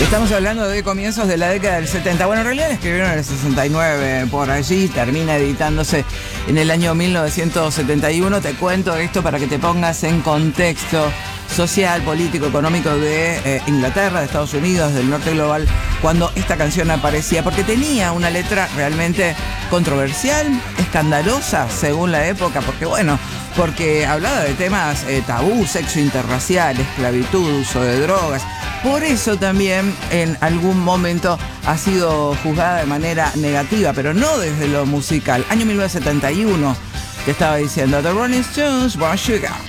Estamos hablando de comienzos de la década del 70. Bueno, en realidad la escribieron en el 69, por allí, termina editándose en el año 1971. Te cuento esto para que te pongas en contexto social, político, económico de Inglaterra, de Estados Unidos, del norte global, cuando esta canción aparecía, porque tenía una letra realmente controversial, escandalosa según la época, porque hablaba de temas tabú, sexo interracial, esclavitud, uso de drogas. Por eso también en algún momento ha sido juzgada de manera negativa, pero no desde lo musical. Año 1971, te estaba diciendo The Rolling Stones, Brown Sugar.